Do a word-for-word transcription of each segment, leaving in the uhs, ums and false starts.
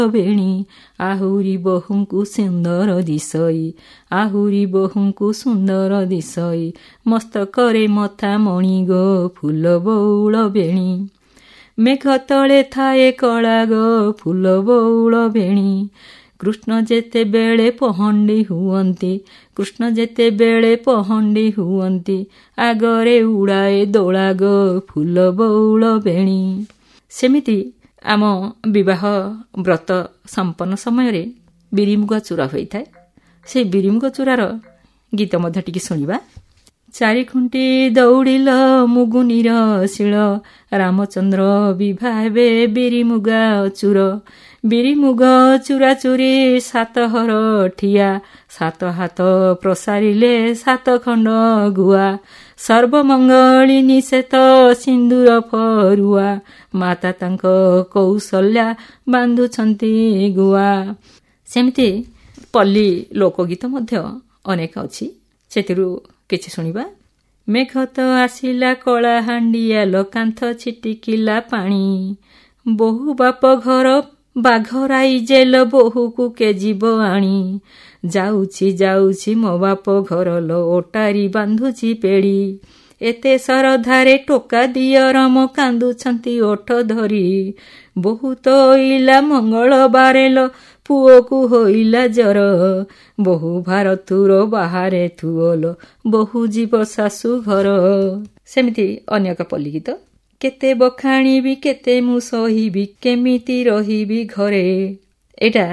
ବେଣୀ ଆହୁରି ବୋହୂଙ୍କୁ ସୁନ୍ଦର ଦିଶଇ ଆହୁରି ବୋହୂଙ୍କୁ ସୁନ୍ଦର ଦିଶଇ ମସ୍ତକରେ ମଥା ମଣି ଗୋ ଫୁଲ ବଉଳ ବେଣୀ ମେଘ ତଳେ ଥାଏ କଳା ଗୋ ଫୁଲ ବଉଳ ବେଣୀ କୃଷ୍ଣ ଯେତେବେଳେ ପହଣ୍ଡି ହୁଅନ୍ତି କୃଷ୍ଣ ଯେତେବେଳେ ପହଣ୍ଡି ହୁଅନ୍ତି ଆଗରେ ଉଡ଼ାଏ ଦୋଳା ଗୋ ଫୁଲ ବଉଳ ବେଣୀ। ସେମିତି ଆମ ବିବାହ ବ୍ରତ ସମ୍ପନ୍ନ ସମୟରେ ବିରିମୁଗ ଚୂରା ହୋଇଥାଏ। ସେ ବିରିମୁଗ ଚୂରାର ଗୀତ ମଧ୍ୟ ଟିକେ ଶୁଣିବା। ଚାରିଖୁଣ୍ଟି ଦୌଡ଼ିଲ ମୁଗୁନିର ଶିଳ ରାମଚନ୍ଦ୍ର ବିଭା ହେବେ ବିରିମୁଗା ଚୂର ବିରିମୁଗ ଚୂରା ଚୁରି ସାତହର ଠିଆ ସାତ ହାତ ପ୍ରସାରିଲେ ସାତ ଖଣ୍ଡ ଗୁଆ ସର୍ବମଙ୍ଗଳି ନିଷେତ ସିନ୍ଦୁର ଫରୁଆ ମାତା ତାଙ୍କ କୌଶଲ୍ୟା ବାନ୍ଧୁଛନ୍ତି ଗୁଆ। ସେମିତି ପଲ୍ଲୀ ଲୋକଗୀତ ମଧ୍ୟ ଅନେକ ଅଛି, ସେଥିରୁ କିଛି ଶୁଣିବା। ମେଘ ତ ଆସିଲା କଳା ହାଣ୍ଡିଆ ଲୋକାନ୍ଥ ଛିଟିକିଲା ପାଣି ବୋହୁ ବାପ ଘର ବାଘରାଇ ଜେଲ ବୋହୂକୁ କେ ଯିବ ଆଣି ଯାଉଛି ଯାଉଛି ମୋ ବାପ ଘର ଲୋ ଓଟାରି ବାନ୍ଧୁଛି ପେଡ଼ି ଏତେ ସରଧାରେ ଟୋକା ଦିଅରମ କାନ୍ଦୁଛନ୍ତି ଓଠ ଧରି ବହୁତ ଇଲା ମଙ୍ଗଳବାରେ ଲୋ ପୁଅକୁ ହୋଇଲା ଜର ବୋହୁ ଭାର ତୁର ବାହାରେ ଥୁଅଲୋ ବୋହୁ ଯିବ ଶାଶୁ ଘର। ସେମିତି ଅନ୍ୟ ଏକ ପଲ୍ଲୀ ଗୀତ। କେତେ ବଖାଣିବି କେତେ ମୁଁ ସହିବି କେମିତି ରହିବି ଘରେ। ଏଇଟା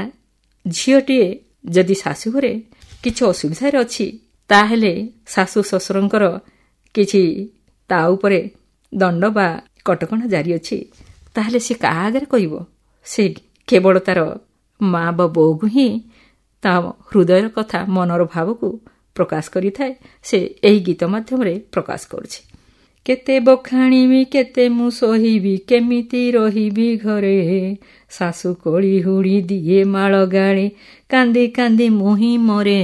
ଝିଅଟିଏ ଯଦି ଶାଶୁ ଘରେ କିଛି ଅସୁବିଧାରେ ଅଛି ତାହେଲେ ଶାଶୁ ଶ୍ୱଶୁରଙ୍କର କିଛି ତା ଉପରେ ଦଣ୍ଡ ବା କଟକଣା ଜାରି ଅଛି ତାହେଲେ ସେ କାହା ଆଗରେ କହିବ? ସେ କେବଳ ତାର ମା ବା ବୋଉକୁ ହିଁ ତା ହୃଦୟର କଥା ମନର ଭାବକୁ ପ୍ରକାଶ କରିଥାଏ। ସେ ଏହି ଗୀତ ମାଧ୍ୟମରେ ପ୍ରକାଶ କରୁଛି। କେତେ ବଖାଣିବି କେତେ ମୁଁ ସହିବି କେମିତି ରହିବି ଘରେ ଶାଶୁ କୋଳି ହୁଡ଼ି ଦିଏ ମାଳ ଗାଳି କାନ୍ଦି କାନ୍ଦି ମୁହିଁ ମରେ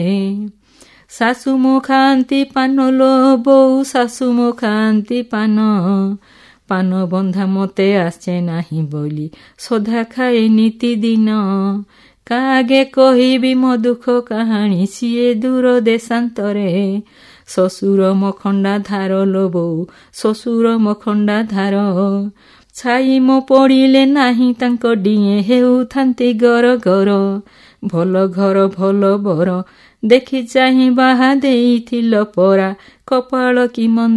ଶାଶୁ ମୋ ଖାଆନ୍ତି ପାନ ଲୋ ବୋଉ ଶାଶୁ ମୋ ଖାଆନ୍ତି ପାନ ପାନ ବନ୍ଧା ମତେ ଆସେ ନାହିଁ ବୋଲି ସଦା ଖାଏ ନିତିଦିନ କାହାଗେ କହିବି ମୋ ଦୁଃଖ କାହାଣୀ ସିଏ ଦୂର ଦେଶାନ୍ତରେ ଶ୍ୱଶୁର ମୋ ଖଣ୍ଡା ଧାର ଲୋ ବୋଉ ଶ୍ୱଶୁର ମୋ ଖଣ୍ଡା ଧାର ଛାଇ ମୋ ପଡ଼ିଲେ ନାହିଁ ତାଙ୍କ ଡିଏଁ ହେଉଥାନ୍ତି ଗର ଗର ଭଲ ଘର ଭଲ ବର ଦେଖି ଚାହିଁ ବାହା ଦେଇଥିଲ ପରା କପାଳ କି ମନ୍ଦ